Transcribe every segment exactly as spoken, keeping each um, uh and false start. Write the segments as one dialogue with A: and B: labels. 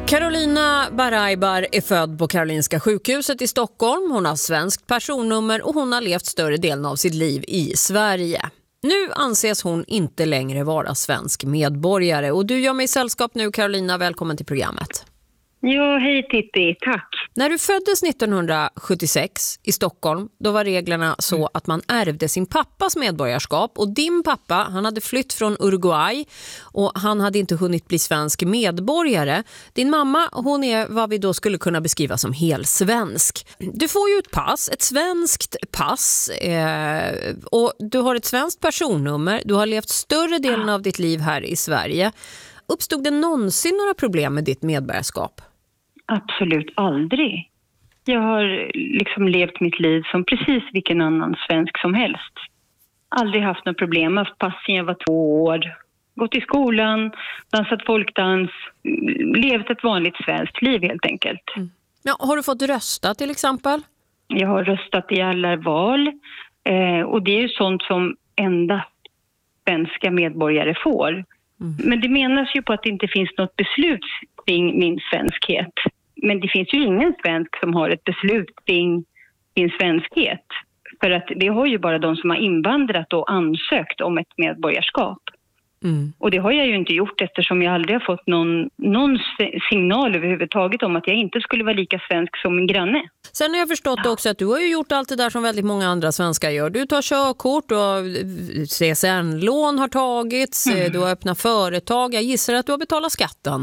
A: Carolina Baraibar är född på Karolinska sjukhuset i Stockholm. Hon har svenskt personnummer och hon har levt större delen av sitt liv i Sverige. Nu anses hon inte längre vara svensk medborgare. Och du gör mig sällskap nu, Carolina. Välkommen till programmet.
B: Ja, hej Titti. Tack.
A: När du föddes nittonhundrasjuttiosex i Stockholm, då var reglerna så mm. att man ärvde sin pappas medborgarskap. Och din pappa, han hade flytt från Uruguay och han hade inte hunnit bli svensk medborgare. Din mamma, hon är vad vi då skulle kunna beskriva som helsvensk. Du får ju ett pass, ett svenskt pass. Eh, och du har ett svenskt personnummer. Du har levt större delen av ditt liv här i Sverige. Uppstod det någonsin några problem med ditt medborgarskap? Absolut aldrig.
B: Jag har liksom levt mitt liv som precis vilken annan svensk som helst. Aldrig haft några problem. Jag har haft pass sedan jag var två år. Gått i skolan, dansat folkdans, levt ett vanligt svenskt liv helt enkelt. Mm.
A: Ja, har du fått rösta till exempel?
B: Jag har röstat i alla val. Eh, och det är ju sånt som enda svenska medborgare får. Mm. Men det menas ju på att det inte finns något beslut kring min svenskhet. Men det finns ju ingen svensk som har ett beslut kring sin svenskhet. För att det har ju bara de som har invandrat och ansökt om ett medborgarskap. Mm. Och det har jag ju inte gjort eftersom jag aldrig har fått någon, någon signal överhuvudtaget om att jag inte skulle vara lika svensk som min granne.
A: Sen har jag förstått ja. också att du har ju gjort allt det där som väldigt många andra svenskar gör. Du tar körkort och C S N-lån har tagits, mm. du har öppnat företag. Jag gissar att du har betalat skatten.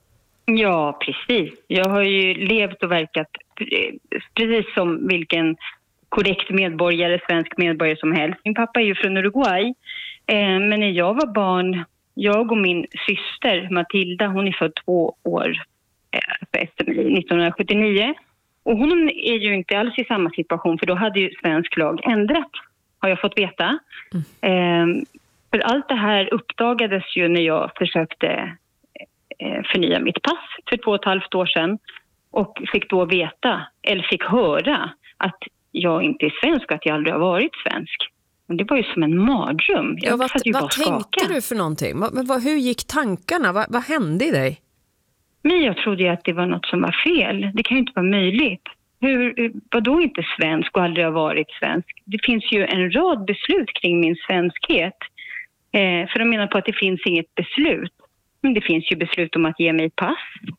B: Ja, precis. Jag har ju levt och verkat precis som vilken korrekt medborgare, svensk medborgare som helst. Min pappa är ju från Uruguay. Men när jag var barn, jag och min syster Matilda, hon är född två år efter mig, nittonhundrasjuttionio. Och hon är ju inte alls i samma situation, för då hade ju svensk lag ändrat, har jag fått veta. Mm. För allt det här uppdagades ju när jag försökte förnya mitt pass för två och ett halvt år sedan. Och fick då veta, eller fick höra, att jag inte är svensk och att jag aldrig har varit svensk. Det var ju som en mardröm.
A: Ja, vad vad tänkte du för någonting? Vad, vad, hur gick tankarna? Vad, vad hände i dig?
B: Men jag trodde ju att det var något som var fel. Det kan ju inte vara möjligt. Hur, vad då inte svensk och aldrig har varit svensk? Det finns ju en rad beslut kring min svenskhet. Eh, för de menar på att det finns inget beslut. Men det finns ju beslut om att ge mig pass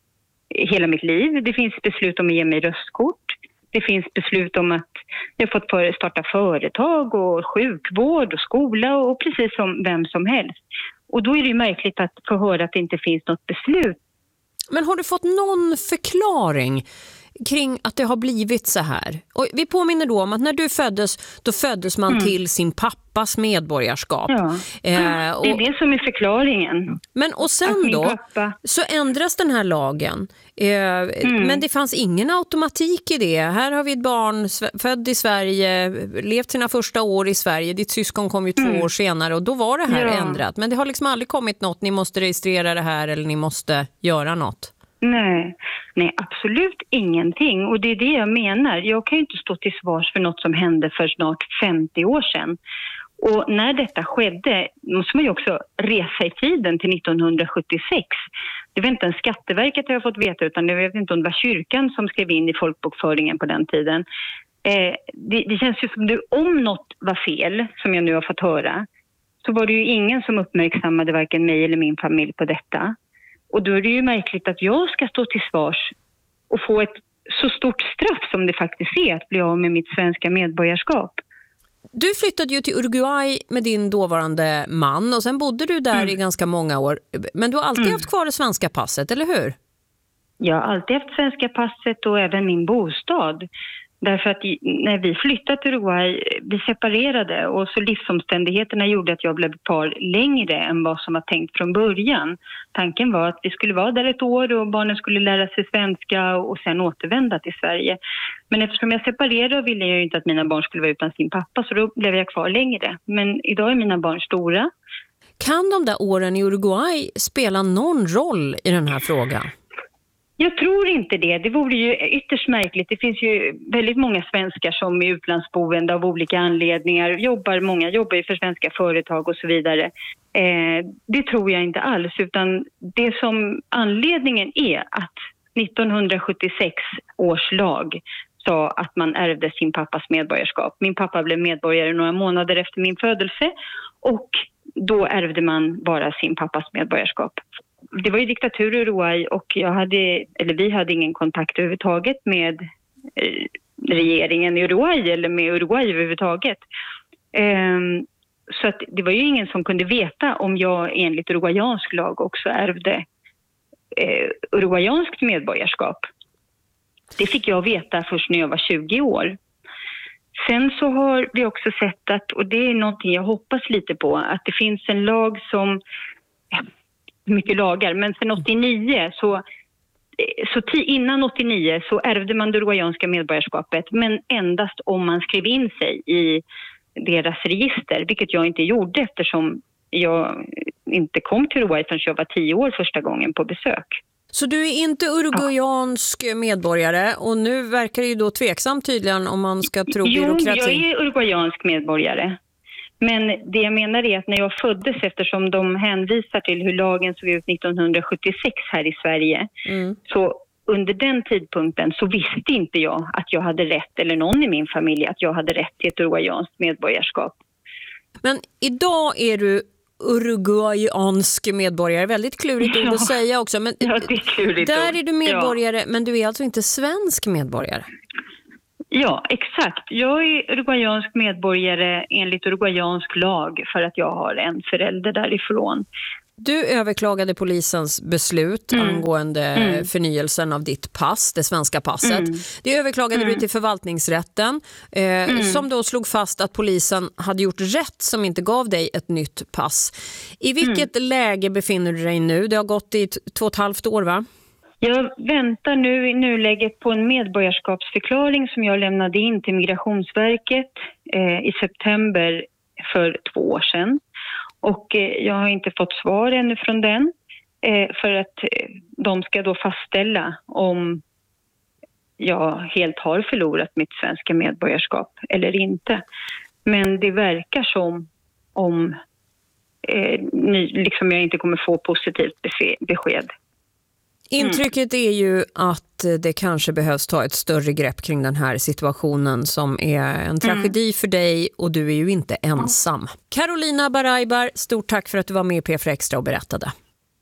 B: hela mitt liv. Det finns beslut om att ge mig röstkort. Det finns beslut om att jag fått för, starta företag och sjukvård och skola och precis som vem som helst. Och då är det ju märkligt att få höra att det inte finns något beslut.
A: Men har du fått någon förklaring kring att det har blivit så här? Och vi påminner då om att när du föddes, då föddes man mm. till sin pappas medborgarskap.
B: Ja, eh, och, det är det som är förklaringen.
A: Men och sen då pappa... så ändras den här lagen. Eh, mm. Men det fanns ingen automatik i det. Här har vi ett barn född i Sverige, levt sina första år i Sverige. Ditt syskon kom ju två mm. år senare och då var det här ja. ändrat. Men det har liksom aldrig kommit något, ni måste registrera det här eller ni måste göra något.
B: Nej, nej, absolut ingenting. Och det är det jag menar. Jag kan ju inte stå till svars för något som hände för snart femtio år sedan. Och när detta skedde måste man ju också resa i tiden till nittonhundrasjuttiosex. Det var inte en Skatteverket jag har fått veta, utan jag vet inte om det var kyrkan som skrev in i folkbokföringen på den tiden. Eh, det, det känns ju som att om något var fel, som jag nu har fått höra, så var det ju ingen som uppmärksammade varken mig eller min familj på detta. Och då är det ju märkligt att jag ska stå till svars och få ett så stort straff som det faktiskt är att bli av med mitt svenska medborgarskap.
A: Du flyttade ju till Uruguay med din dåvarande man och sen bodde du där mm. i ganska många år. Men du har alltid mm. haft kvar det svenska passet, eller hur?
B: Jag har alltid haft svenska passet och även min bostad. Därför att när vi flyttade till Uruguay, vi separerade och så livsomständigheterna gjorde att jag blev kvar längre än vad som var tänkt från början. Tanken var att vi skulle vara där ett år och barnen skulle lära sig svenska och sen återvända till Sverige. Men eftersom jag separerade ville jag ju inte att mina barn skulle vara utan sin pappa, så då blev jag kvar längre. Men idag är mina barn stora.
A: Kan de där åren i Uruguay spela någon roll i den här frågan?
B: Jag tror inte det. Det vore ju ytterst märkligt. Det finns ju väldigt många svenskar som är utlandsboende av olika anledningar. Jobbar, många jobbar ju för svenska företag och så vidare. Eh, det tror jag inte alls. Utan det som anledningen är att nittonhundrasjuttiosex års lag sa att man ärvde sin pappas medborgarskap. Min pappa blev medborgare några månader efter min födelse och då ärvde man bara sin pappas medborgarskap. Det var ju diktatur i Uruguay och jag hade, eller vi hade ingen kontakt överhuvudtaget med eh, regeringen i Uruguay eller med Uruguay överhuvudtaget. Eh, så att det var ju ingen som kunde veta om jag enligt uruguayansk lag också ärvde eh, uruguayanskt medborgarskap. Det fick jag veta först när jag var tjugo år. Sen så har vi också sett att, och det är någonting jag hoppas lite på, att det finns en lag som, mycket lagar, men sen åttionio så, så t- innan åttionio så ärvde man det uruguayanska medborgarskapet, men endast om man skrev in sig i deras register, vilket jag inte gjorde eftersom jag inte kom till Uruguay förrän jag var tio år första gången på besök.
A: Så du är inte uruguayansk ja. medborgare och nu verkar det ju då tveksamt tydligen om man ska tro byråkratin.
B: Jo, jag är uruguayansk medborgare. Men det jag menar är att när jag föddes, eftersom de hänvisar till hur lagen såg ut nittonhundrasjuttiosex här i Sverige, mm. så under den tidpunkten så visste inte jag att jag hade rätt, eller någon i min familj, att jag hade rätt till ett uruguayanskt medborgarskap.
A: Men idag är du uruguayansk medborgare, väldigt klurigt ord ja. att säga också. Men
B: ja, det är klurigt
A: där
B: ord.
A: är du medborgare,
B: ja.
A: men du är alltså inte svensk medborgare.
B: Ja, exakt. Jag är uruguayansk medborgare enligt uruguayansk lag för att jag har en förälder därifrån.
A: Du överklagade polisens beslut mm. angående mm. förnyelsen av ditt pass, det svenska passet. Mm. Det överklagade mm. du till förvaltningsrätten eh, mm. som då slog fast att polisen hade gjort rätt som inte gav dig ett nytt pass. I vilket mm. läge befinner du dig nu? Det har gått i t- två och ett halvt år, va?
B: Jag väntar nu i nuläget på en medborgarskapsförklaring som jag lämnade in till Migrationsverket eh, i september för två år sedan. Och eh, jag har inte fått svar ännu från den eh, för att eh, de ska då fastställa om jag helt har förlorat mitt svenska medborgarskap eller inte. Men det verkar som om eh, ny, liksom jag inte kommer få positivt besked.
A: Intrycket är ju att det kanske behövs ta ett större grepp kring den här situationen som är en tragedi mm. för dig och du är ju inte ensam. Carolina Baraybar, stort tack för att du var med i P fyra Extra och berättade.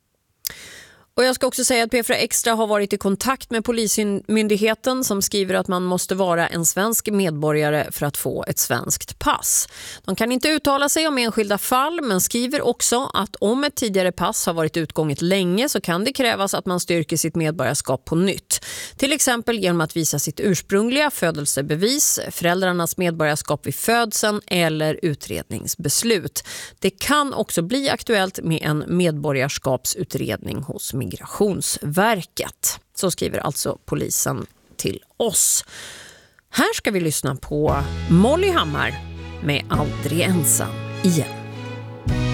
A: Och jag ska också säga att P fyra Extra har varit i kontakt med Polismyndigheten som skriver att man måste vara en svensk medborgare för att få ett svenskt pass. De kan inte uttala sig om enskilda fall men skriver också att om ett tidigare pass har varit utgånget länge så kan det krävas att man styrker sitt medborgarskap på nytt. Till exempel genom att visa sitt ursprungliga födelsebevis, föräldrarnas medborgarskap vid födseln eller utredningsbeslut. Det kan också bli aktuellt med en medborgarskapsutredning hos Migrationsverket. Så skriver alltså polisen till oss. Här ska vi lyssna på Molly Hammar med Aldrig ensam igen.